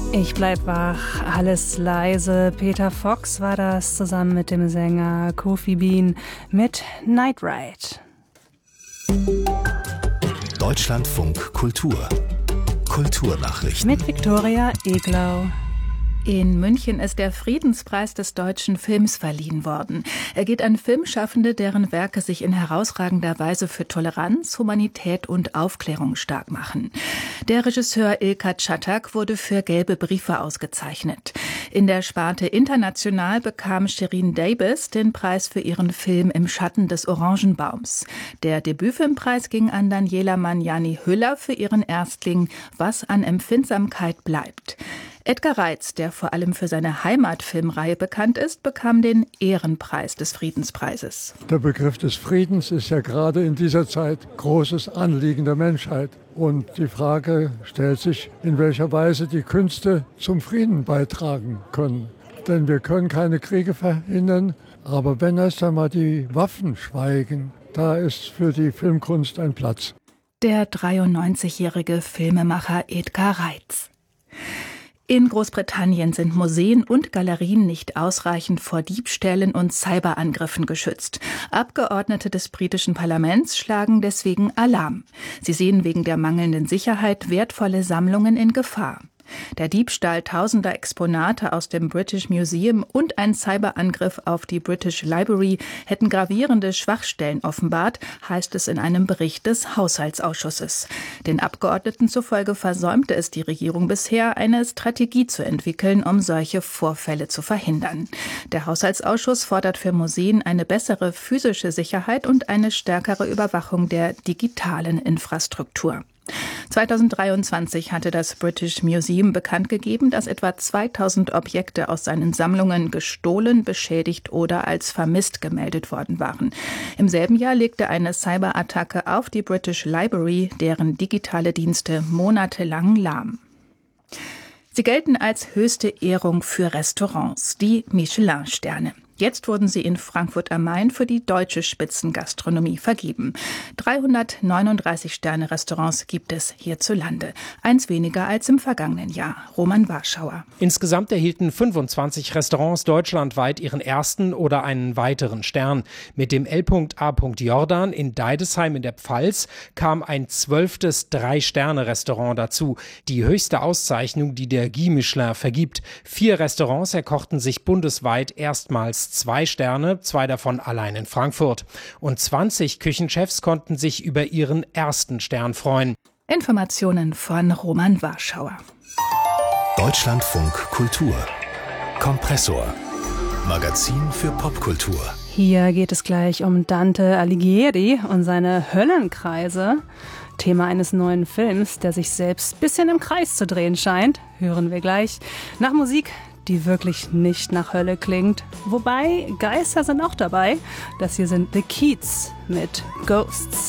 Ich bleib wach, alles leise. Peter Fox war das zusammen mit dem Sänger Kofi Bean mit Night Ride. Deutschlandfunk Kultur. Kulturnachrichten. Mit Viktoria Eglau. In München ist der Friedenspreis des deutschen Films verliehen worden. Er geht an Filmschaffende, deren Werke sich in herausragender Weise für Toleranz, Humanität und Aufklärung stark machen. Der Regisseur Ilka Çatak wurde für Gelbe Briefe ausgezeichnet. In der Sparte International bekam Shirin Davis den Preis für ihren Film Im Schatten des Orangenbaums. Der Debütfilmpreis ging an Daniela Magnani-Hüller für ihren Erstling Was an Empfindsamkeit bleibt. Edgar Reitz, der vor allem für seine Heimatfilmreihe bekannt ist, bekam den Ehrenpreis des Friedenspreises. Der Begriff des Friedens ist ja gerade in dieser Zeit großes Anliegen der Menschheit. Und die Frage stellt sich, in welcher Weise die Künste zum Frieden beitragen können. Denn wir können keine Kriege verhindern, aber wenn erst einmal die Waffen schweigen, da ist für die Filmkunst ein Platz. Der 93-jährige Filmemacher Edgar Reitz. In Großbritannien sind Museen und Galerien nicht ausreichend vor Diebstählen und Cyberangriffen geschützt. Abgeordnete des britischen Parlaments schlagen deswegen Alarm. Sie sehen wegen der mangelnden Sicherheit wertvolle Sammlungen in Gefahr. Der Diebstahl tausender Exponate aus dem British Museum und ein Cyberangriff auf die British Library hätten gravierende Schwachstellen offenbart, heißt es in einem Bericht des Haushaltsausschusses. Den Abgeordneten zufolge versäumte es die Regierung bisher, eine Strategie zu entwickeln, um solche Vorfälle zu verhindern. Der Haushaltsausschuss fordert für Museen eine bessere physische Sicherheit und eine stärkere Überwachung der digitalen Infrastruktur. 2023 hatte das British Museum bekannt gegeben, dass etwa 2000 Objekte aus seinen Sammlungen gestohlen, beschädigt oder als vermisst gemeldet worden waren. Im selben Jahr legte eine Cyberattacke auf die British Library deren digitale Dienste monatelang lahm. Sie gelten als höchste Ehrung für Restaurants, die Michelin-Sterne. Jetzt wurden sie in Frankfurt am Main für die deutsche Spitzengastronomie vergeben. 339 Sterne-Restaurants gibt es hierzulande. Eins weniger als im vergangenen Jahr. Roman Warschauer. Insgesamt erhielten 25 Restaurants deutschlandweit ihren ersten oder einen weiteren Stern. Mit dem L.A. Jordan in Deidesheim in der Pfalz kam ein 12. 3-Sterne-Restaurant dazu. Die höchste Auszeichnung, die der Guide Michelin vergibt. 4 Restaurants erkochten sich bundesweit erstmals 2 Sterne, 2 davon allein in Frankfurt. Und 20 Küchenchefs konnten sich über ihren ersten Stern freuen. Informationen von Roman Warschauer. Deutschlandfunk Kultur. Kompressor. Magazin für Popkultur. Hier geht es gleich um Dante Alighieri und seine Höllenkreise. Thema eines neuen Films, der sich selbst ein bisschen im Kreis zu drehen scheint. Hören wir gleich. Nach Musik, die wirklich nicht nach Hölle klingt. Wobei, Geister sind auch dabei. Das hier sind The Keats mit Ghosts.